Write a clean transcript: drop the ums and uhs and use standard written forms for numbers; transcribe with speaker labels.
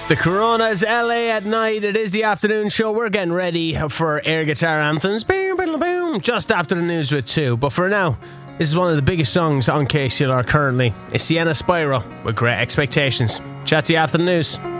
Speaker 1: The Corona's LA at night. It is the afternoon show. We're getting ready for air guitar anthems. Boom, boom, boom. Just after the news with 2. But for now, this is one of the biggest songs on KCLR currently. It's Sienna Spyro with Great Expectations. Chat to you after the news.